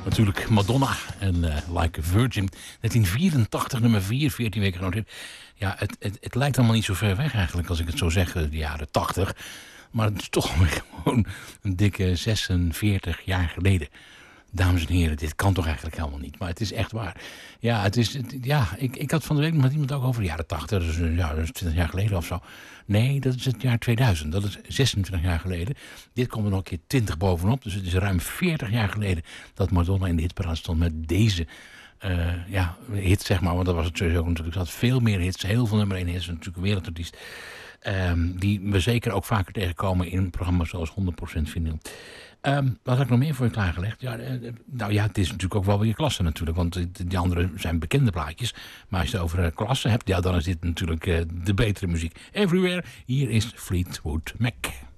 Natuurlijk Madonna en Like a Virgin. 1984, nummer 4, 14 weken genoteerd. Ja, het lijkt allemaal niet zo ver weg eigenlijk, als ik het zo zeg, de jaren 80. Maar het is toch weer gewoon een dikke 46 jaar geleden. Dames en heren, dit kan toch eigenlijk helemaal niet. Maar het is echt waar. Ja, ik had van de week met iemand ook over de jaren 80. Dus ja, dat is 20 jaar geleden of zo. Nee, dat is het jaar 2000. Dat is 26 jaar geleden. Dit komt er nog een keer 20 bovenop. Dus het is ruim 40 jaar geleden dat Madonna in de hitparade stond met deze hit, zeg maar. Want dat was het sowieso natuurlijk. Ze had veel meer hits. Heel veel nummer 1 hits. Natuurlijk een wereldartiest. Die we zeker ook vaker tegenkomen in programma's zoals 100% Vinyl. Wat had ik nog meer voor je klaargelegd? Ja, het is natuurlijk ook wel weer klasse natuurlijk. Want die andere zijn bekende plaatjes. Maar als je het over klasse hebt, ja, dan is dit natuurlijk de betere muziek. Everywhere, hier is Fleetwood Mac.